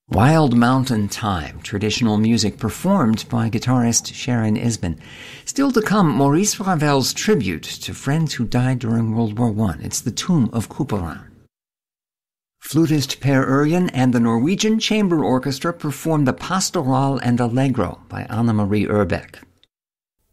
Wild Mountain Time, traditional music performed by guitarist Sharon Isbin. Still to come, Maurice Ravel's tribute to friends who died during World War I. It's the Tomb of Couperin. Flutist Per Urjan and the Norwegian Chamber Orchestra performed the Pastoral and Allegro by Anna Marie Urbeck.